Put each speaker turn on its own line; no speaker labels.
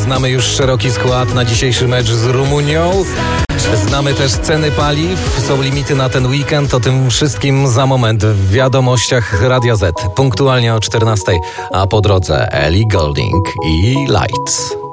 znamy już szeroki skład na dzisiejszy mecz z Rumunią. Znamy też ceny paliw, są limity na ten weekend. O tym wszystkim za moment w wiadomościach Radia Z. Punktualnie o 14:00, a po drodze Ellie Goulding i Lights.